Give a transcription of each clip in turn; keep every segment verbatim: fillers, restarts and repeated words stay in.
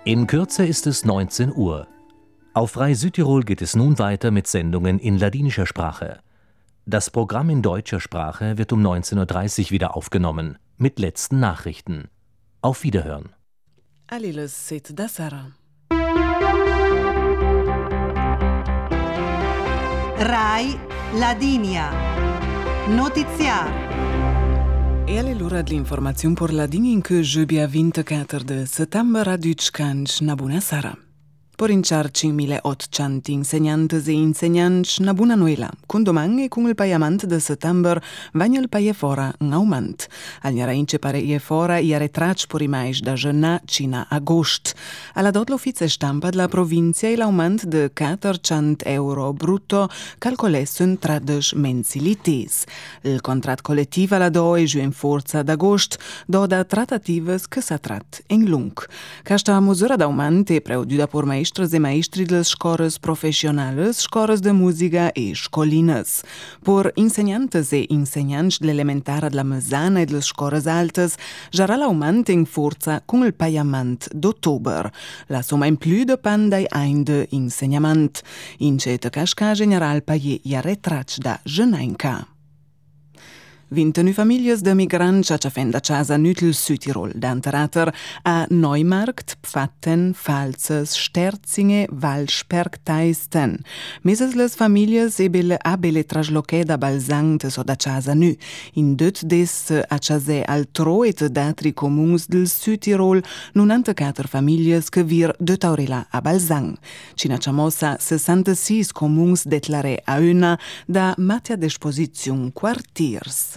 In Kürze ist es neunzehn Uhr. Auf Rai Südtirol geht es nun weiter mit Sendungen in ladinischer Sprache. Das Programm in deutscher Sprache wird um neunzehn Uhr dreißig wieder aufgenommen, mit letzten Nachrichten. Auf Wiederhören. Aliles sit da Sara. Rai Ladinia. Notiziar. E alle l'ora dell'informazione per Ladinia in che jeudi ventiquattro de settembre a Deutschkanch na buona Sara. Per inciar cinquemilaottocento insegnanti e insegnanti na buona noela, con domani con il pagamento de settembre vagna il paie fora in aumento. Al njara ince pare ie fora iare trac per i mais da genna cina agost. Alla dot l'office stampa della provincia e l'aumento de quattrocento euro brutto calcolessun tra des mensilites. Il contratto collettivo alla do è giù in forza d'agost, do da trattatives che sa trat in lung. Questa misura d'aumento è preududa por maestros e maestri das escolas profissionais, escolas de música e escolinas. Por insegnantes e insegnanti dell'elementare della Mesana e delle escolas altas, jarà l'aumento in forza con il pagamento d'ottobre. La somma in più dipende dai anni di insegnamento. In certe casca general paie i retrac da genainca. ventidue famiglie de migranti a fenda casa nütel Südtirol, d'anterater a Neumarkt, Pfatten, Pfalzes, Sterzinge, Walsperg, Teisten. Meses les famiglies ebele abele trasloche da Balzang te so da casa nü. In döt des a chase altro et d'altri comuns del Südtirol, nunanta quattro famiglies che vir de Taurela a Balzang. Cina chamosa sessantasei comuns detlare a una da matia disposizione quartiers.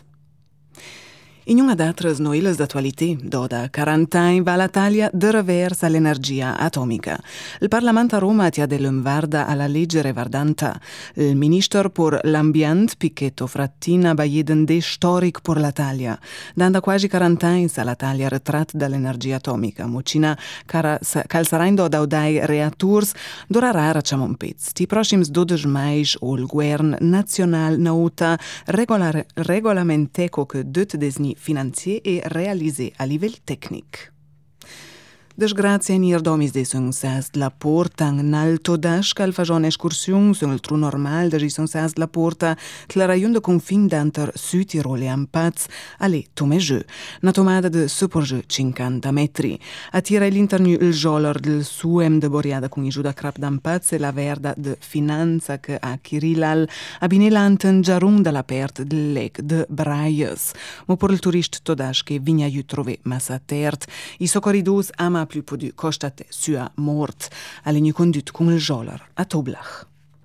In una d'altres novelas d'attualità, do da quaranta anni va l'Italia de revers all'energia atomica. Il Parlamento a Roma ti ha dell'invarda alla legge revardanta. Il ministro per l'ambiente, Pichetto Frattina, baieden de storic per l'Italia. Danda quasi quaranta anni l'Italia ritrat dall'energia atomica. Mocina calzaraindo da udai reaturs, dora rara ciamon pez. Ti proxims dodici mai o il Govern Nazional nauta regolamenteco che döt desni finanzier e réalisé a livello tecnico. Desgrazia in ir domis de sun sas la porta in alto dash cal fagion escursiun sun il tru normal de son sas la porta tla raiun de confin d'anter Südtirol e Ampaz ale tomejeu. Na tomada de superjeu cinquanta metri. Attira l'internu il joler del suem de boriada con i giuda crap d'Ampaz e la verda de finanza che a Kirilal abinelanten giarum dalla pert del lec de Braies. Mo por il turist todash che vigna ju trove massa tert. I socorridus ama plus podu costate sua mort, all'egni condut con il joler a Toblach.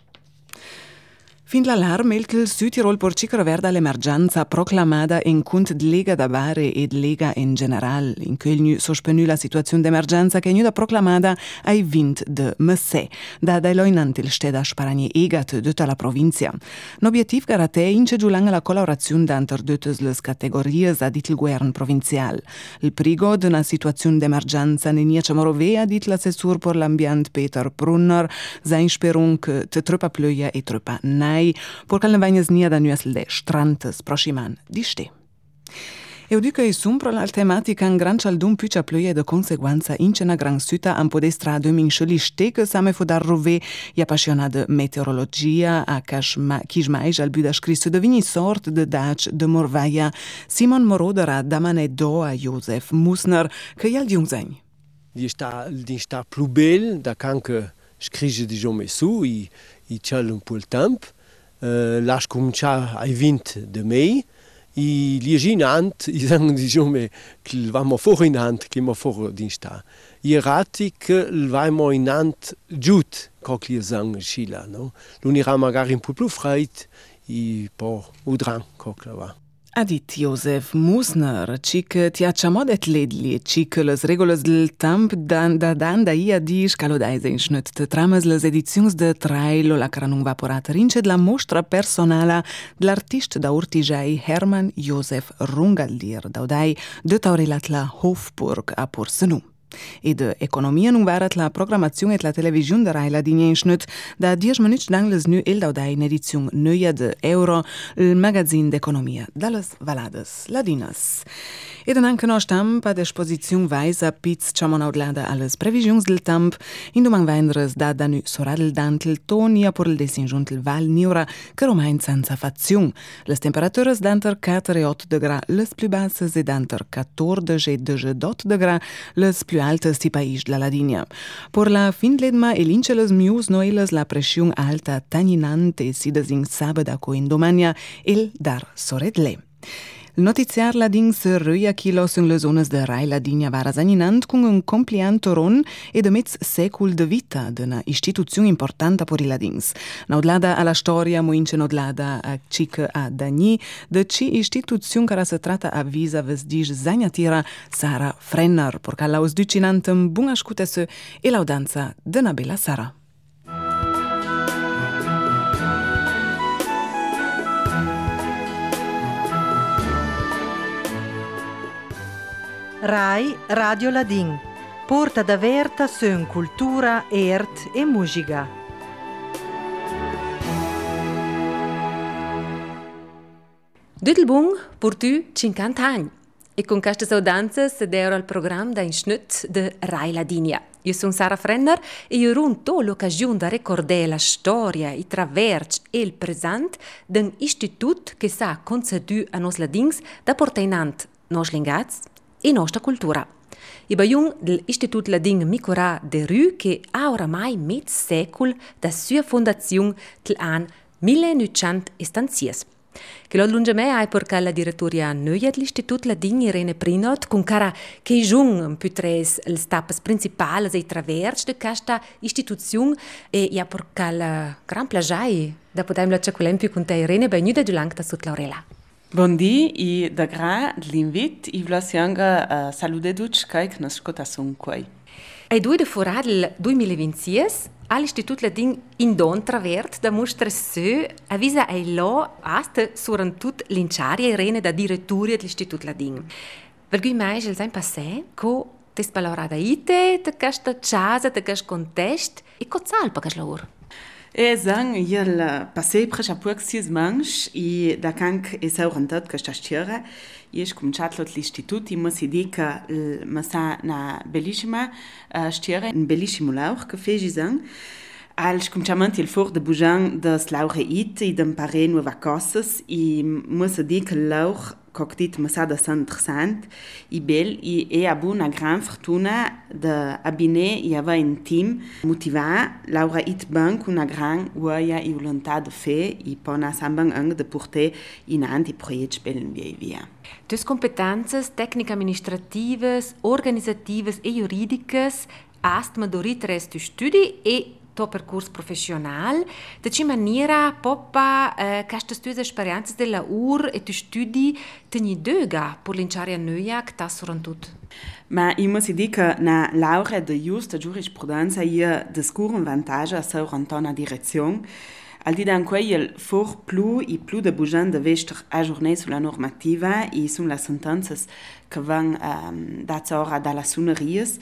Fin l'allarme il Südtirol por cicro verda l'emergenza proclamata in cunt de Lega da Bari e de Lega in general. In quel nu sospenu la situazione d'emergenza che nu da proclamata ai vint de Messè, da dai loinant il steda sparani egat de tutta la provincia. L'obiettiv garate ince giulang la collaborazione d'anter dötes les categorias a dit il govern provincial. Il prigo de una situazione d'emergenza ne nia chamorove a dit l'assessor per l'ambient Peter Brunner, sein sperung che te tröpa plöja e tröpa nai por cal ne vegnas nia da nuesel de strantes proximan di ste. Eu dico e sumpro la tematica in gran cialdun piuccia plöia de conseguenza ince na gran suta am podestra de minxeli ste che same fu dar rove i appassiona de meteorologia a chișmaiș al buda scristo de vini sort de dac de morvaia Simon Morodera da mane do a Josef Musner che ial di ungzegn. Die sta die sta plus belle da canche scrige di jome su i i ciel un po' il tempo. Uh, lascio cominciare ai venti de mei e liegi in ant i sang diciamo che vamo fuori in ant che mo fuori din sta i rati che vamo in ant giut cocli sang scila no l'unira magari un po' più freit i po udran cocla va. Ha dit Josef Musner, cic ti acciamodet ledli, cic les regulas del temp dan da dan da ia dis calodaise in schnut te tramas les edizions de trailo la cranung vaporata rince de la mostra personala dell'artist da Urtijai Hermann Josef Rungaldir, daudai de Taurelatla Hofburg a Porsenu. E de economia non varat la programmazione et la televisione de Rai Ladinia in schnut, da dieci minuti lang les nu el daudai in edizione neua de Euro, il magazin d'economia, dallas valades ladinas. E dan anche no stamp ad esposizione vaisa piz chamon audlada alles previsiuns del tamp, in domang vendres da da nu soradel dantel tonia por il desinjuntel val niura, che romain senza faziun. Les temperaturas danter quattro e otto de gra, les plus basses e danter quattordici e diciotto de gra, les plus altes di país de la Ladinia. Por la fin ledma e linceles mius noiles la presiun alta taninante si desin sabada co in domania el dar soredle. Il notiziar ladin se röja kilo sun le zones de Rai Ladinia varas aninant cun un compliant toron e de mez secul de vita de una istituzione importante por i ladins. Naudlada alla storia muince naudlada a cică a dani, de ci istituzione cara se trata a visa vesdige zagnatira Sara Frenner, porca laus ducinantem bun ascutese e laudanza de na bella Sara. Rai Radio Ladin, porta da verta sön cultura, art e musica. Düdelbung por tu cinquanta anni. E con questa saudanza sedero al programma da in schnut de Rai Ladinia. Io sono Sara Frenner e io runto l'occasione da ricordare la storia, i traversi e il presente d'un istituto che sa concedu a nos ladins da portare in ant nos lingaz e nostra cultura. I baiun dell'Istituto Ladin Micora de Rue che ha oramai mezzo secolo da sua fondazione dell'anno millenovecentosettantatré. Che lo lungemè hai porca la direttoria neua dell'Istituto Ladin Irene Prinot con cara che giun un più tres le tappe principali e traversi di questa istituzione e ja porca la gran plagiai da poter la ciaculem più con te Irene benuda di langta sut Laurela. Bon dia i de gra l'invit i vlas yanga uh, salude duc caik nas scotasun quai. E due de fora del duemilaventisei all'Istituto Ladin in Don Travert da mostra se avvisa ai lo aste suran tut l'inciaria Irene da direttoria dell'Istituto Ladin. Vergui mai il sein passé co tes palorada ite te questa casa te quest contest e co salpa cas laur. E zang il passé prescia puxis manch i da canc e saurantat che sta stiera iesh cominciat lot l'istitut i masi dica masa na bellissima stiera un bellissimo lauch che fegi zang al cominciament il for de bujan das laureit i dem pare nuova cosas i masa dica lauch cocktit masada interessant i bel i e abu una gran fortuna de abine i ava un team motivar Laura it bank una gran uaia i volontà de fe i pona sambang ang de porter in anti project spelen via via. Dus competences tecnico-administratives, organizatives e juridicas ast madorit restu studi e to percurs professional, de ce maniera poppa eh, queste tue esperienze della ur e tu studi teni döga por l'inciaria neua che tas surantut. Ma io si dica na laurea de justa giurisprudenza ia de scuren vantage a saurantona direzione. Al di dan quei il for plu i plu de bujan de vester aggiornè sulla normativa e sulla sentenze che van um, dats ora dalla sunerias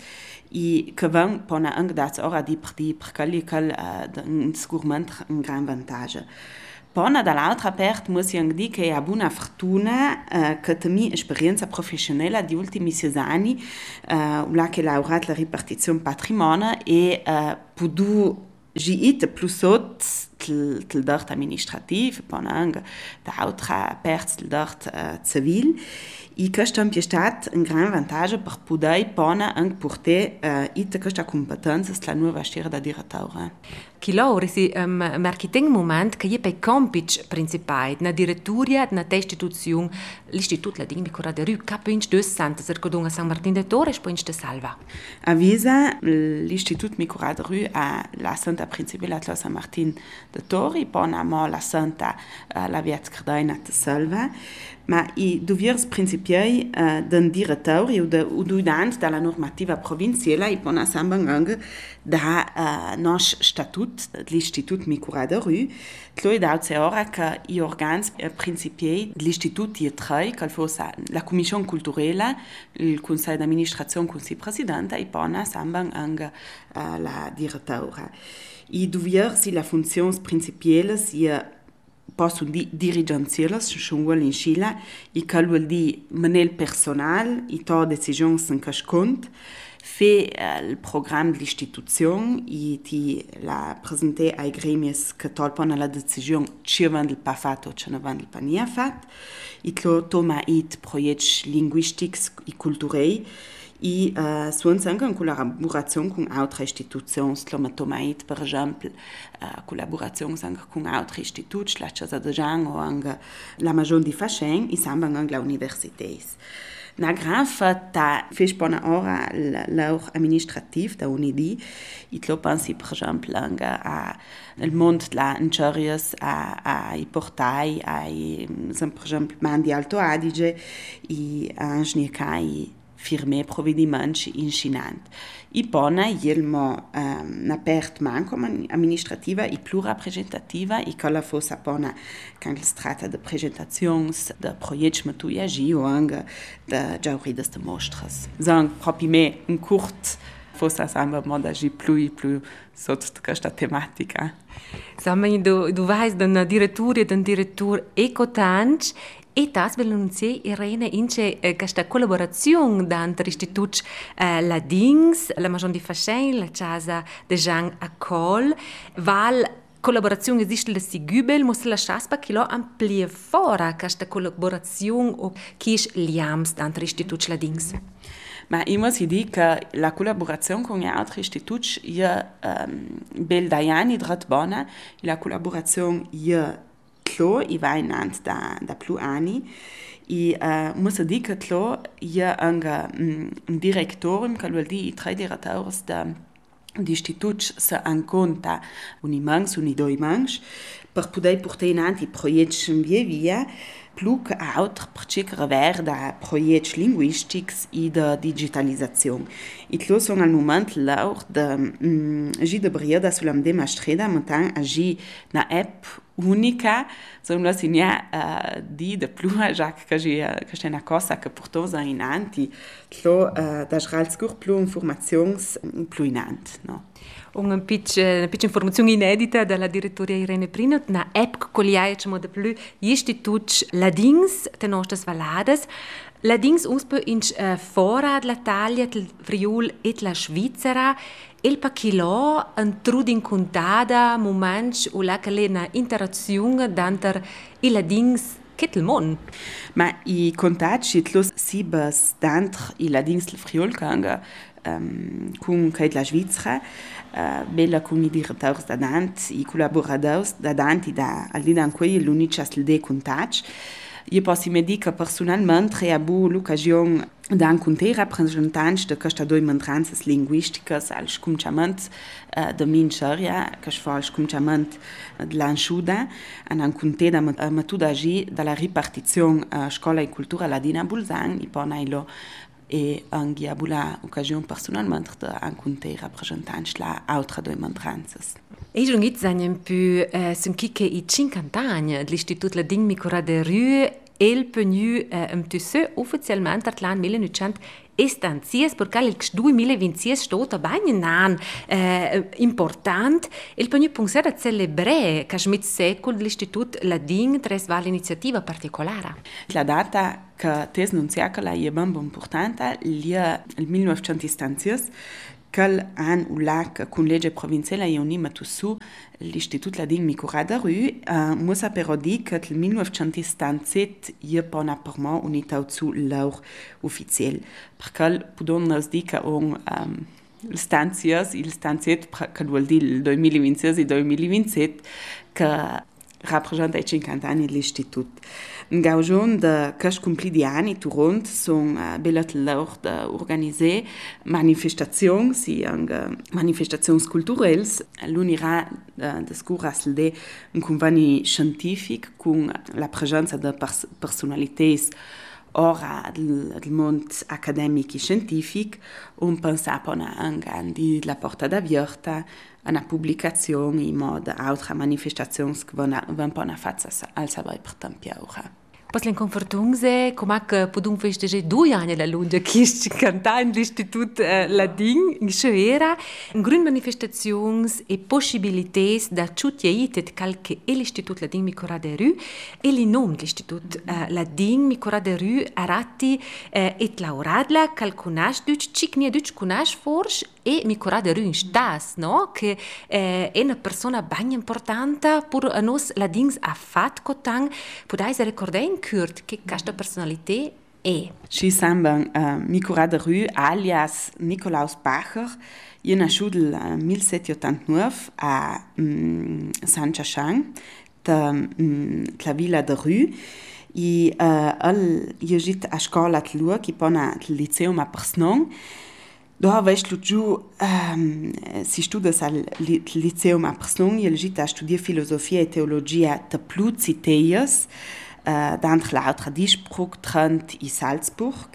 e che van pona anche dats ora di parti per quelli che uh, sicuramente un gran vantage. Pona dall'altra parte muss io dire che è buona fortuna uh, che la mia esperienza professionale di ultimi sei anni uh, la che laureat la ripartizione patrimonio e uh, pudu Giit plus sot tel dort administrativ, ponang da altra perts tel dort uh, civil. I questa stat un gran vantage per poder pona ang porter uh, ita questa competenza la nuova stira da direttore. Chi lauri si um, marketing moment che je pe compit principai na direttoria na te istituzione l'Istituto Ladin Micora de Rue capinch dos Santa Cercodunga San Martin de Torres poinch de Salva. Avisa l'Istituto Micora de Rue a la Santa Principale de San Martin de Torres pona mo la Santa uh, la Viet Cardina de Salva. Ma i doviers principiei uh, d'un direttori o d'udant dalla normativa provinciale i pona sambang anche da uh, nos statut dell'Istitut Micura de Rue, tlo i daut se ora che i organs uh, principiei dell'Istitut i tre, che fosse la Commissione Culturale, il Consiglio d'amministrazione con si presidente, i pona sambang anche uh, la direttora. I doviers si la funzione principiale sia possono di dirigenziales, schon wohl in Chile, i cal vuol di manel personal, i to decisions en cascont, fe uh, il programma dell'istituzione, i ti la presente ai gremies che tolpano la decisione ce vanno pa fatto o ce ne vanno pa nia fat, i tlo toma it proiect linguistics i culturei, i uh, suons anche in collaborazione con altre istituzioni, come Tomait, per esempio, uh, collaborazione anche con altre istituti, la Casa de Jean o anche la Maison di Fascen, e anche le università. Na grafa ta fisch bona ora l'auch amministrativ da Unidi, i tlo pensi per esempio anche a il mond la incharias a a i portai a i per esempio Mandi Alto Adige i angniekai firme provvedimenti incinant. I pona jelmo um, na pert manco amministrativa i più rappresentativa i colla fossa pona quand si tratta de presentazions de proiects matuia gi o anche de jaurides de mostras. Zang propi me un curt fossa samba moda gi più più sotto questa tematica. Samma du du weißt den direttori den direttor ecotanch e tas vel annunziare Irene ince eh, questa collaborazione dant'er istituts eh, la Dings, la Maison di Fascen, la Casa de Jean Acol, val collaborazione esiste la Sigübel, muss la Schaspa che lo amplia fora questa collaborazione o chi è liams dant'er istituts la Dings. Ma io muss dire che la collaborazione con gli altri istituti è um, bel dai anni drat bona, la collaborazione è Tlo, i va inant da, da più anni, e uh, muss dire che Tlo è anche um, un direttore, che vuol dire i tre direttori dell'istituto si incontra ogni mens, ogni due mens, per poter portare in avanti i progetti via via, più che altro per cercare da progetti linguistici e da digitalizzazione. E Tlo sono al momento loro di um, agire da briada sulla medesima strada, mentre agire una app unica, sono la signa uh, di de più già che c'è una cosa che portosa in avanti, Tlo uh, da sralscur più informazioni più in avanti, no? Una piccola informazione inedita dalla direttoria Irene Prinot, una app che cogliamo da più gli istituti ladins, le nostre valades. Ladins uspe in uh, fora della Taglia, il Friul e la Svizzera, il pakilo un trudin contada moments o la che una interazione danter i ladins che il mon. Ma i contatti los sibas dantre i ladins del Friul kanga um, con che la Svizzera uh, bella con i direttori da dant i collaboratori da dant da al di dan quei l'unici de contatti. Io posso mi dire che personalmente ho avuto l'occasione di incontrare rappresentanti di queste due minoranze linguistiche, al scominciamento uh, di Minceria, che fa il scominciamento dell'Ansciuda, e incontrare la metodologia della ripartizione uh, scuola e cultura ladina a Bolzano, e poi e anche ho avuto l'occasione personalmente di incontrare rappresentanti delle altre due minoranze. E io non so più eh, sono che i cinquanta anni dell'Istituto Ladin Micura de Rue è venu eh, un tusse ufficialmente nel millenovecentostanzies perché il duemilaventisei è stato ben eh, importante e il venu pensare a celebrare che mit secolo dell'Istituto Ladin tres va l'iniziativa particolare. La data che tes non sia che la è ben importante è il millenovecentostanzies quel an u lac con legge provinciale e unima su l'Istituto Ladin Micura de Rue, uh, musa però dire che nel millenovecentostantasette è pona per me unità su loro ufficiale. Perché possiamo dire che un um, stanzias, il stanziet, che vuol dire il duemilaventisei e duemilaventisette, che rappresenta i cinquanta anni dell'Istituto. Un gaujon de cash compli di anni turont son uh, bellat leur de organiser manifestazions i ang manifestazions culturels. L'unirà uh, de scuras de un conveni scientific con la presenza de pers- personalitats ora del, del món acadèmic i científic, on pensa pona anche di la porta d'avierta una publicazione in modo altre manifestazioni che vanno pona fatta al sabai per tempiaura. Pas len confortungse, come che podung festejar due anni la lunga che ci canta in l'Istitut uh, Ladin in Schwera, in grün manifestazions e possibilités da ciutiaitet calche e l'Istitut Ladin Micora de Rue e li nom l'Istitut uh, Ladin Micora de Rue arati uh, et lauradla cal conash duc cicnia duc conash forsch e Micora de Rue in stas, no? Che uh, è una persona ben importante per nos Ladins ha fat cotang, podais ricordare Kurt, che questa personalità è. Ci sembra uh, Micora de Rue alias Nikolaus Bacher, è nasciuto nel millesettecentottantanove a um, Saint-Chachang, um, la villa de Rue, e uh, al iegit a scola at lua, che pona al liceo ma persnon. Da weißt du giù um, si studia al li, liceo ma persnon, iegit a studiare filosofia e teologia de Pluziteias, Uh, d'entre l'altra Dispruch Trent i Salzburg.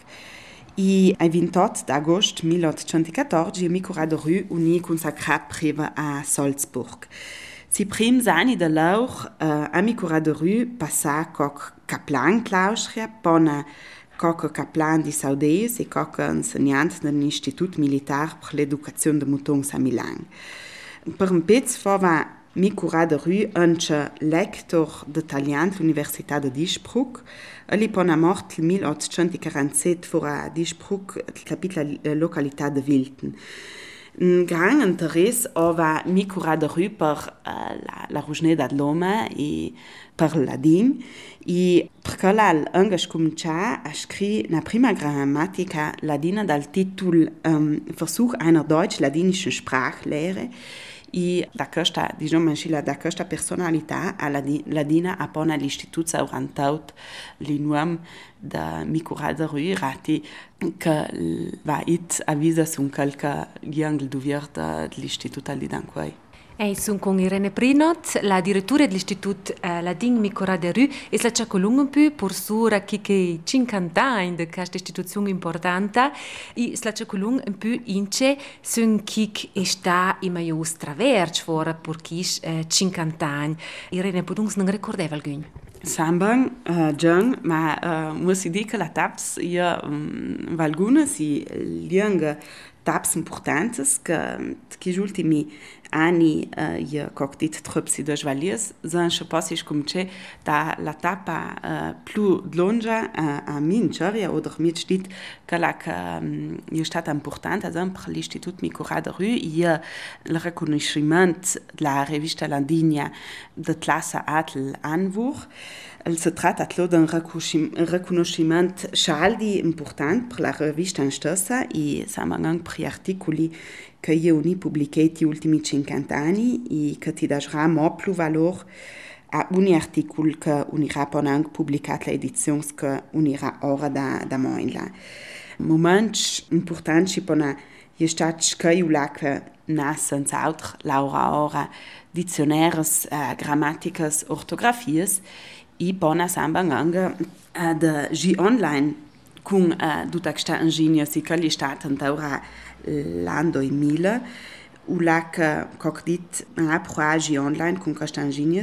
I a ventotto d'agosto milleottocentoquattordici Micora de Rue unì consacrat priva a Salzburg. Si prims anni de leur uh, a Micora de Rue passa coc caplan clausria, pona coc caplan di Saudeis e coc insegnant dell'Istitut Militar per l'Educazione de Mutons a Milan. Per un pezzo fava Micora de Rue anche lector d'italian all'Università de Dispruch. Eli pona mort nel milleottocentoquarantasette fora Dispruch, capita la località de Wilten. Un gran interesse ava Micora de Rue per uh, la, la Rugneda d'Loma e per Ladin. E per quella anche comincià a scrivere la prima grammatica ladina dal titolo um, Versuch einer deutsch-ladinischen Sprachlehre. E da questa, diciamo, da questa personalità alla ladina appena l'Istituto Saurantaut li nuam da Micora de Rue rati che va it avvisa su qualche giangl duvier dell'Istituto Lidanquai. E sono con Irene Prinot, la direttrice dell'Istituto uh, Ladin Micora de Rue, e la ciacolung un po' per sura che cinquanta anni di questa istituzione importante, e la ciacolung un po' ince sun chi è sta in maius traverso fora per chi uh, cinquanta anni. Irene, podungs non ricordava alcun? Sambang, uh, John, ma uh, muss ich dire che la taps ja um, valguna si lianga taps importantes che che ultimi anni uh, io cocktit tropsi de jvaliers zan che passi come c'è da la tapa uh, più longa uh, a minceria o mit stit che la che um, io stata importante zan per l'Istitut Micora de Rue io il riconoscimento della rivista Ladina de classe Atl Anwur. Si tratta di un riconoscimento scialdi importante per la rivista stessa e siamo anche per gli articoli che io ho pubblicato negli ultimi cinquanta anni e che ti darà molto più valore a un articolo che unirà poi anche pubblicato l'edizione che unirà ora da, da noi. Momenti importanti per je staat che io la che nascent altro laura ora dizionaires, uh, grammaticas, ortografias e bona sambang anche uh, de G online con uh, tutta questa ingegno si che gli staten ora l'anno in mille u la che coccdit a pro G online con questa ingegno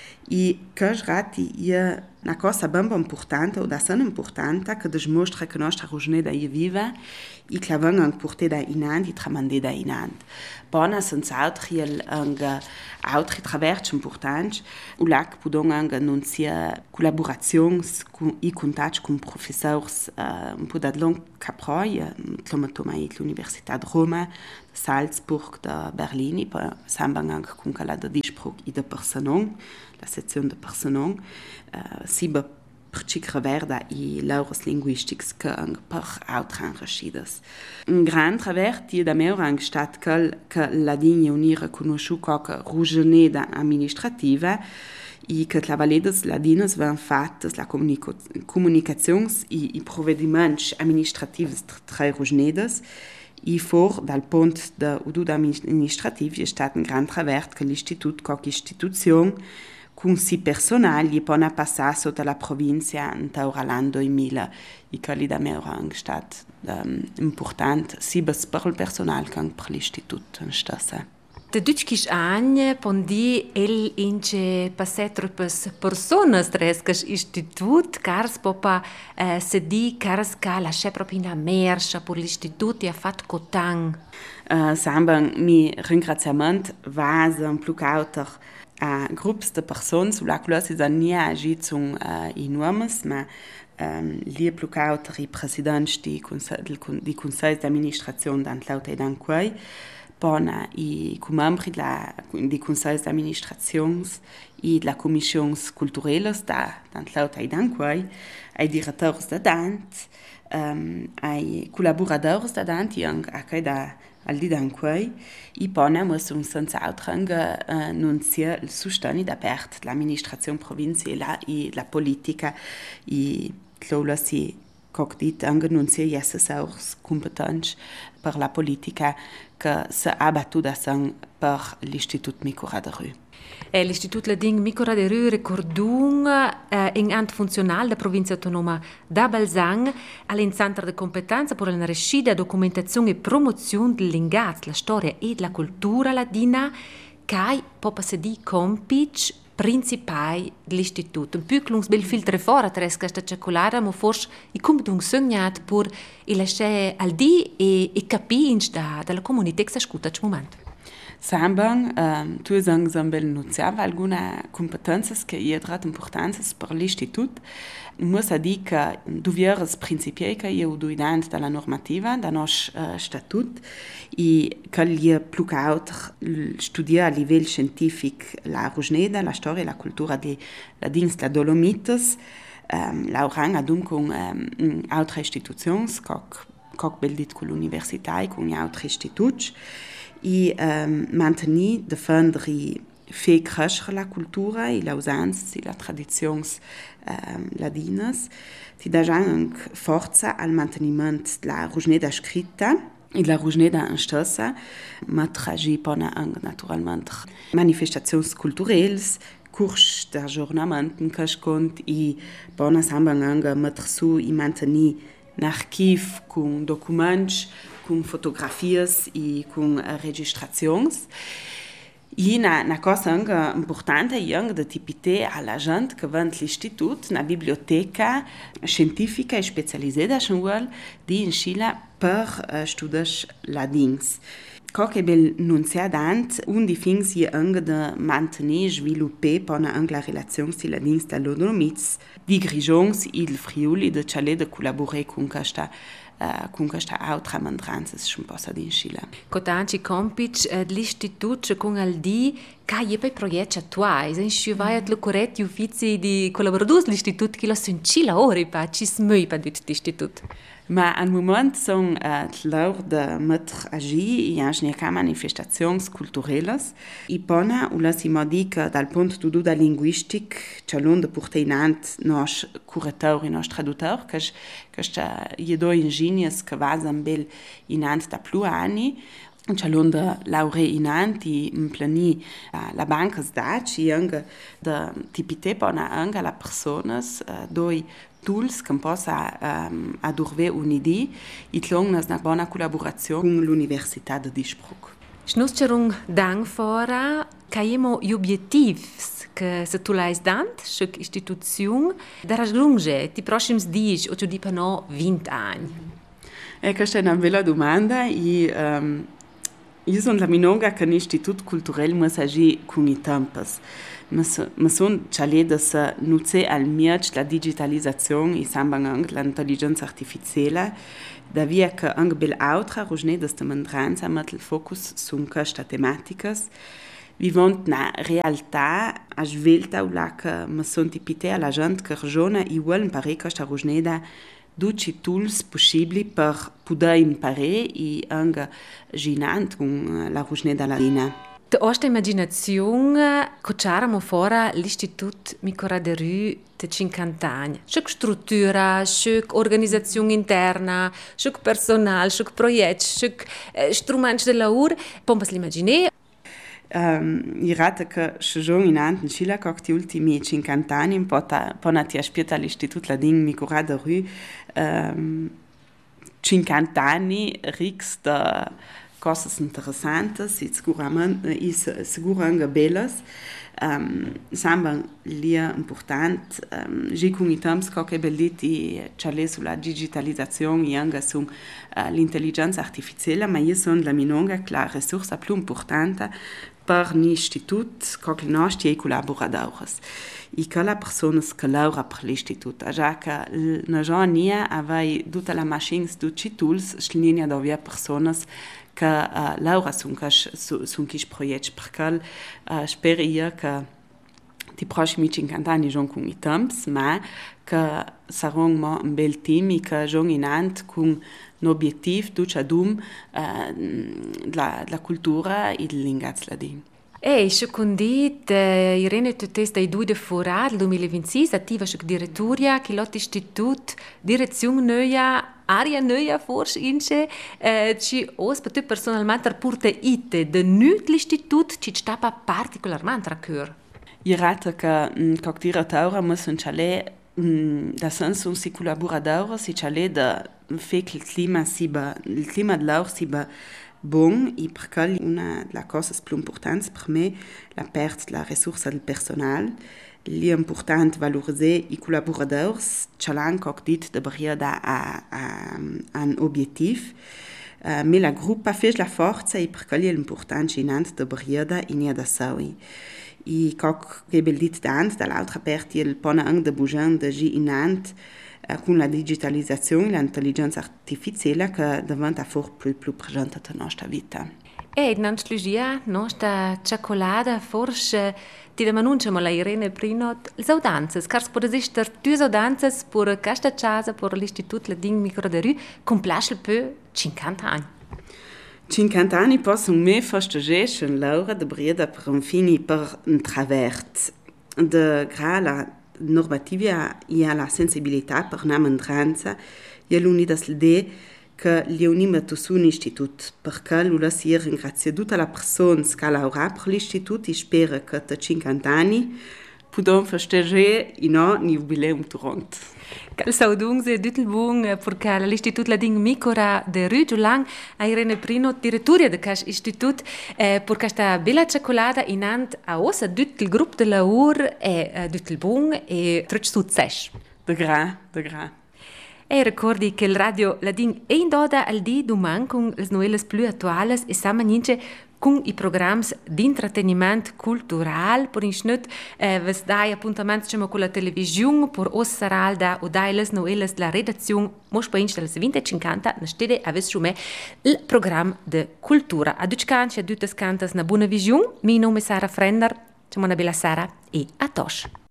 e che rati io una cosa ben importante o da sana importante che dimostra che nostra Rugneda è viva e che vengono anche portate da inand e tramandate da inand. Bona senza altri anche altri traversi importanti o là che possono anche annunziare collaborazioni e contatti con professori uh, un po' da long caproi, come tomai l'Università di Roma, Salzburg, da Berlino, poi sambang anche con quella da Dispruch e da Persenon, la sezione de Persenon, uh, siba per cicra verda e laures linguistics che anche per altre enrichidas. Un gran traverti da me ora anche stat che la Ladin unire conosciuto come Rugneda amministrativa e che la valedas ladinas van fattas la comunicazions e i provvediments administrativs tra rusnedas e for dal pont da udud administrativ è stato un gran travert che l'istitut coc istituzione con si personal gli pona passare sotto la provincia in l'anno duemila e che lì da me era stato um, importante sia per il personale che per l'istituto in stessa. Da dutschkisch anni pondi el ince passetropes personas trescas institut cars popa eh, se di cars ca la che proprio in merscha per l'istitut e ha fatto cotan. Uh, Samban mi ringraziament vasen plucauter a grupps de persons sulla classe da nia agizung uh, enormes, ma um, li plucauter i presidents di consell di consell d'administrazione dant lauta e dan quei Bona i cu membri la di consells d'administracions i la commissions culturelles da dant lauta i dan quei ai directeurs da dant um, ai collaborateurs da dant i ang a kai da al di dan quei i bona muss un senza outranga uh, non sia il sustani da pert l'amministrazione provinciale e la politica i clola si coc dit anche non sia jesses auch competents per la politica che se ha battuta per l'Istitut Micora de Rue. Eh, L'Istitut Ladin Micora de Rue ricordung eh, in ant funzional da provincia autonoma da Balzang all'in centro de competenza per la rescida documentazione e promozione del lingat, la storia e la cultura ladina che popa se di compit principai dell'istituto. Un più bel filtre fora tres questa circolare, ma forse i compiti sognat per il lasciare al di e, e capire da dalla comunità che si ascolta al momento. Samban, um, tu sang sambel nuziava alguna competences che io trat importantes per l'istitut. Muss a dir che du vieres principiei che io duidant dalla normativa, da nos uh, statut, e che io plucaut studia a livello scientifico la rusneda, la storia e la cultura di la dins la Dolomites, um, la orang adunque um, altre istituzioni, coc, coc bel dit con l'università e con altre istituti, e um, mantenir, defendere fer crescere la cultura e la usanza e la tradizions um, ladinas. Ti dà anche forza al mantenimento della rusneda scritta e la rusneda in stessa, ma tragi pone anche naturalmente manifestazioni culturali, corsi di aggiornamento che scont e pone sambang anche mettere su e mantenir un archivo con documenti, con fotografie e con registrazioni. E una, una cosa anche importante è anche di tipite alla gente che va all'istituto, una biblioteca scientifica e specializzata di in Scila per uh, studiare ladins. Coc è bel non sia dant, un di fins è anche di mantenere e sviluppare per anche la relazione di ladins dall'Odomiz, di Grigions e il Friuli, di ciale di collaborare con questa Uh, con questa altra mandranza si possa in Scila. Cotanci compit uh, dell'istituto con al di che è per progetti attuali, in scivai at locoretti uffizi di collaboratori dell'istituto che lo sono Scila ora pa ci smui pa dit l'istituto. Ma al moment sono uh, lor de mettere agi e anche manifestazioni culturali e pona u la si modi che dal punto di vista linguistic c'è l'onda porta in ant nos curatori, nos tradutori che che sta gli do ingegnes che vasan bel in ant da più anni. C'è l'onda laurea in anti, in plani uh, la banca sdaci, anche da tipite pona anche la personas uh, doi tools che possa um, adurve un'idea e tlongnas una buona collaborazione con l'Università di Innsbruck. Schnuscherung dank fora caiemo gli obiettivi che se tu l'hai dant, scic istituzione, da raggiungere ti prossimi dieci o di no venti anni. E questa è una bella domanda e um, io sono la minonga che l'Istituto Culturale muss agire con i tempi. Ma sono ciale da se nuze al miec la digitalizzazione e sambang anche l'intelligenza artificiale, da via che anche bel altra rusne da sta mandranza met il focus su questa tematica. Vivont na realtà a svelta u la che ma sono tipite alla gente che ragiona e vuol imparare questa rusneda duci tools possibili per poter imparare e anche ginant con la rusneda ladina. De osta immaginazione Cocciaramo fora l'Istitut Micora de Rue de cinquanta Sciuc struttura, sciuc organizzazione interna, sciuc personal, sciuc proiect, sciuc eh, strumenti de lavoro. Pompas l'imaginer. Um, I rate che sciugion in anten scila che gli ultimi cinquanta anni pona ti aspetta all'Istitut Ladin Micora de Rue um, cinquanta anni rix da cosas interessantes e sicuramente e sicuramente belas. Um, sembra lia important um, gi con i temps che belliti c'è sulla digitalizzazione e anche su uh, l'intelligenza artificiale, ma io sono la minonga la risorsa più importante per l'istituto che i nostri collaboratori e che le persone che lavorano per l'istituto, già che noi non avevamo tutte le macchine, tutti i tools, ci sono due persone che uh, lavorano su questo progetto, perché uh, spero io che i prossimi cinquanta anni sono con i tempi, ma che saranno un bel team e che sono in anno con un obiettivo tutti uh, della, della cultura e del linguaggio ladino. E secondi uh, Irene Tutès dai due de fora del duemilaventisei attiva su direttoria che l'ot istitut direzione neuia aria neuia forse ince uh, ci ospite personalmente porta ite de nut l'istitut ci sta particolarmente a cœur. I rate che che direttora müssen chale da senso un si collaboradores si chale da fe che il clima si ba il clima de l'aur si ba bon e perché una delle cose più importanti per me la perdita della risorsa del personale. È importante valorizzare i collaboratori, c'è che dit de briada a, a, a un obiettivo, uh, ma la gruppa fa la forza e perché è importante in de briada in da saui. E che bel dit tant dall'altra parte il pona anche de bugen de gi in ant uh, con la digitalizzazione e l'intelligenza artificiale che diventa for più più presente nella nostra vita. E innanzitutto nostra cioccolata forse ti denunciamo la Irene prima le saudanze, cars può esistere due saudanze per questa casa per l'Istituto Ladin Micora de Rue complace più cinquanta anni. cinquanta anni possono me festeggiare con Laura de Brieda per un fine per un traverso de grala normativa e la sensibilità per una mandranza e l'unità l'idea che gli unima tu su un istituto perché lui si ringrazia tutta la persona che lavora per l'istituto e spera che da cinquanta anni possiamo festeggiare il nostro jubileum durante. Cal saudungs Düttelbung perché l'Istituto Ladin Micora de Rue Giulang a Irene Prino direttoria de cas istitut eh, per questa bella cioccolata in ant a ossa Düttel gruppo de lavoro e uh, Düttelbung e truc successo. De gra, de gra. E ricordi che il radio Ladin è in doda al di domani con le novelle più attuali e samanince con i programmi di intrattenimento culturale per in schnut eh, ves dai appuntamenti con la televisione per Ossaralda o dai le novelle della redazione mos per inch delle venti e cinquanta na stede aves schume il programma de cultura a duccanci a dutes cantas na buona visione mi nome Sara Frenner, c'è una bella Sara e a tosh.